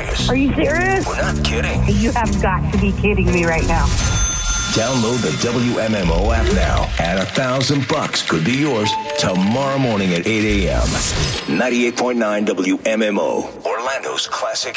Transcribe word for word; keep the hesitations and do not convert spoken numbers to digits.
serious. Are you serious? We're not kidding. You have got to be kidding me right now. Download the W M M O app now, and a thousand bucks could be yours tomorrow morning at eight a.m. ninety-eight point nine W M M O, Orlando's classic